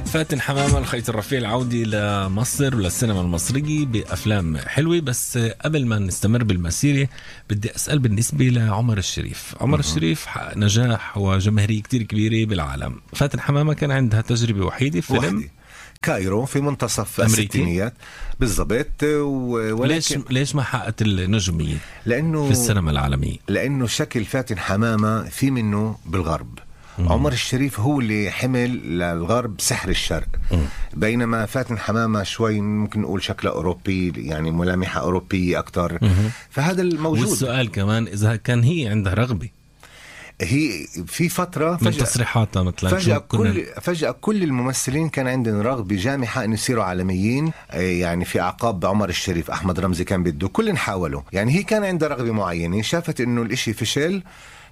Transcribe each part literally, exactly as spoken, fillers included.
فاتن حمامة الخيط الرفيع العودي لمصر وللسينما المصرية بأفلام حلوة. بس قبل ما نستمر بالمسيرة بدي أسأل بالنسبة لعمر الشريف. عمر الشريف حقق نجاح وجماهيرية كتير كبيرة بالعالم. فاتن حمامة كان عندها تجربة وحيدة، فيلم وحدي. كايرو في منتصف أمريكي. الستينيات بالضبط. ولكن ليش ليش ما حققت النجومية لأنه في السينما العالمية؟ لأنه شكل فاتن حمامة في منه بالغرب. مم. عمر الشريف هو اللي حمل للغرب سحر الشرق. مم. بينما فاتن حمامة شوي ممكن نقول شكله أوروبي، يعني ملامحة أوروبية أكتر. مم. فهذا الموجود. والسؤال كمان إذا كان هي عندها رغبة، هي في فترة من تصريحاتها مثلا فجأة كل فجأة كل الممثلين كان عندهم رغبة جامحة إن يصيروا عالميين. يعني في أعقاب عمر الشريف أحمد رمزي كان بده، كلن حاولوا. يعني هي كان عندها رغبة معينة، شافت إنه الإشي فشل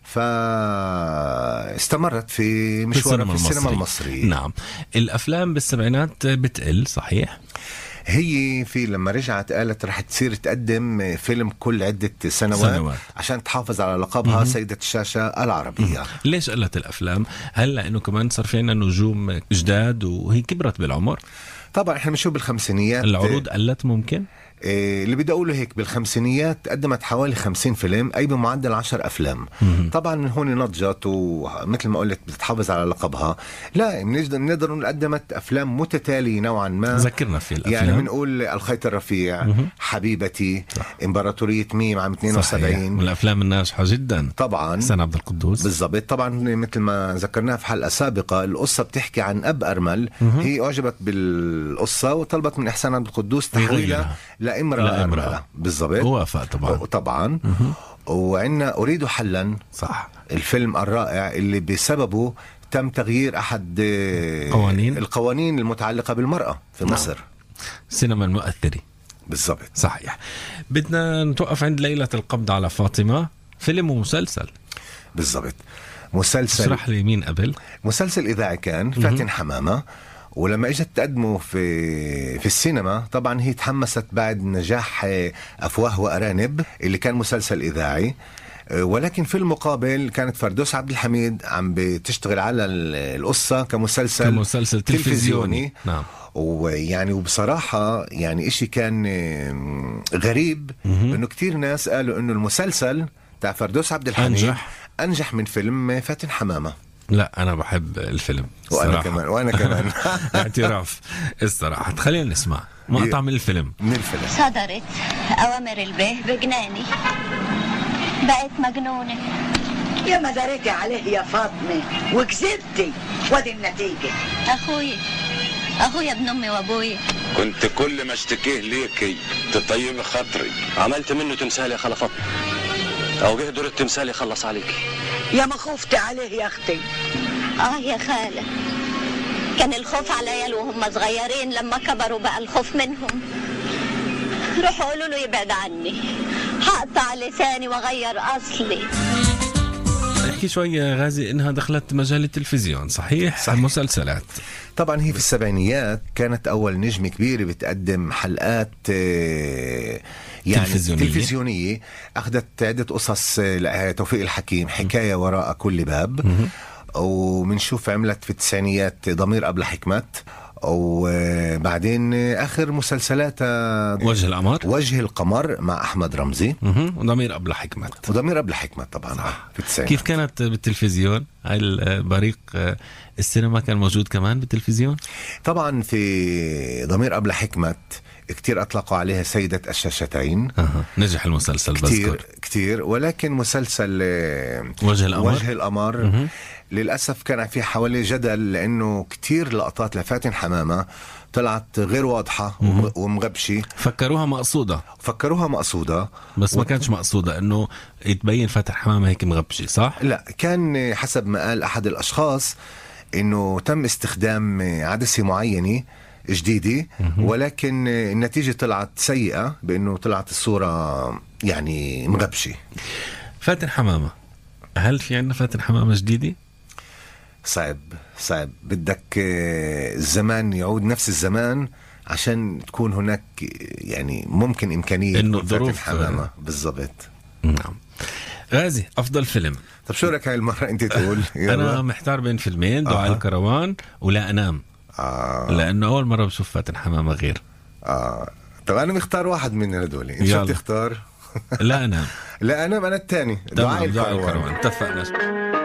فاستمرت في مشوارها في, في السينما المصرية. نعم. الأفلام بالسبعينات بتقل صحيح؟ هي في لما رجعت قالت رح تصير تقدم فيلم كل عدة سنوات, سنوات. عشان تحافظ على لقبها سيدة الشاشة العربية. ليش قلت الأفلام؟ هل لأنه كمان صار فينا نجوم جداد وهي كبرت بالعمر؟ طبعا احنا بنشوف بالخمسينيات العروض قلت ممكن؟ إيه اللي بدي أقوله هيك، بالخمسينيات قدمت حوالي خمسين فيلم، أي بمعدل عشر أفلام. مم. طبعا من هون نضجت ومثل ما قلت بتتحافظ على لقبها. لا بنقدر نقدر نقول قدمت أفلام متتالية نوعا ما. ذكرنا في الأفلام يعني بنقول الخيط الرفيع، مم. حبيبتي، صح. إمبراطورية ميم عام اثنين وسبعين، من الأفلام الناجحة جدا طبعا. حسن عبد القدوس بالضبط. طبعا مثل ما ذكرناها في حلقة سابقة، القصة بتحكي عن أب أرمل. مم. هي أعجبت بالقصة وطلبت من إحسان عبد القدوس تحويلها لامرأة أرملة. بالضبط. وافق طبعا طبعا. وعندنا أريد حلا، صح، الفيلم الرائع اللي بسببه تم تغيير أحد قوانين القوانين المتعلقة بالمرأة في نعم. مصر. السينما المؤثرة. بالضبط. صحيح. بدنا نتوقف عند ليلة القبض على فاطمة، فيلم ومسلسل. بالضبط. مسلسل. اشرح لي مين قبل. مسلسل إذاعي كان فاتن حمامة، ولما اجت تقدمه في في السينما طبعا هي تحمست بعد نجاح أفواه وأرانب اللي كان مسلسل إذاعي. ولكن في المقابل كانت فردوس عبد الحميد عم بتشتغل على القصة كمسلسل كمسلسل تلفزيوني, تلفزيوني. نعم. ويعني وبصراحة يعني إشي كان غريب إنه كتير ناس قالوا إنه المسلسل تاع فردوس عبد الحميد أنجح, أنجح من فيلم فاتن حمامة. لا أنا بحب الفيلم الصراحة. وأنا كمان وأنا كمان اعتراف الصراحة. خلينا نسمع مقطع من الفيلم. من الفيلم. صدرت أوامر البيه بجناني، بقيت مجنونة. يا ما دريتي عليه يا فاطمة وكذبتي، ودي النتيجة. أخوي أخويا ابن أمي وأبوي، كنت كل ما اشتكيه ليكي تطيب خاطري. عملت منه تمثال يا خالة فاطمة، أو جه دور التمثال يخلص عليك. يا ما خفت عليه يا أختي. آه يا خالة، كان الخوف على عيال وهم صغيرين، لما كبروا بقى الخوف منهم. روحوا قولوا له يبعد عني، هقطع لساني وغير أصلي. احكي شوية غازي إنها دخلت مجال التلفزيون صحيح؟ صحيح. مسلسلات. طبعا هي في السبعينيات كانت أول نجمة كبيرة بتقدم حلقات يعني تلفزيونية, تلفزيونية. أخذت عدة قصص توفيق الحكيم، حكاية وراء كل باب. م- ومنشوف عملت في التسعينيات ضمير قبل حكمت، وبعدين آخر مسلسلات وجه القمر وجه القمر مع أحمد رمزي، وضمير قبل حكمت وضمير قبل حكمت طبعا. في التسعينيات. كيف كانت بالتلفزيون؟ هاي البريق السينما كان موجود كمان بالتلفزيون؟ طبعا في ضمير قبل حكمت كتير أطلقوا عليها سيدة الشاشتين. أه. نجح المسلسل كتير بذكر. كتير. ولكن مسلسل وجه القمر, وجه القمر أه. للأسف كان في حوالي جدل، لأنه كتير لقطات لفاتن حمامة طلعت غير واضحة أه. ومغبشة. فكروها مقصودة فكروها مقصودة بس ما و... كانش مقصودة أنه يتبين فاتن حمامة هيك مغبشة، صح؟ لا، كان حسب ما قال أحد الأشخاص أنه تم استخدام عدسة معينة جديدة، ولكن النتيجة طلعت سيئة بأنه طلعت الصورة يعني مغبشة. فاتن حمامة، هل في عندنا فاتن حمامة جديدة؟ صعب صعب. بدك الزمان يعود نفس الزمان عشان تكون هناك يعني ممكن إمكانية إنه الظروف حمامة. بالضبط. نعم. غازي، أفضل فيلم. طب شو رأيك هاي المرة أنت تقول؟ أنا محتار بين فيلمين، دعاء أه. الكروان ولا أنام. آه. لانه اول مره بشوف فاتن حمامه غير. اه طب انا مختار واحد من هدول، انت شو بتختار؟ لا انا لا انا انا الثاني دعاء الكروان. اتفقنا.